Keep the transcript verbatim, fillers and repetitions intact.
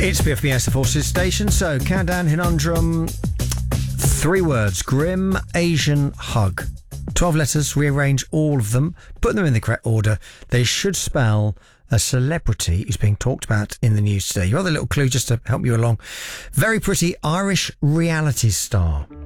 It's B F B S, the Forces Station. So, countdown conundrum. Three words. Grim Asian hug. Twelve letters. Rearrange all of them. Put them in the correct order. They should spell a celebrity who's being talked about in the news today. Your other little clue just to help you along. Very pretty Irish reality star.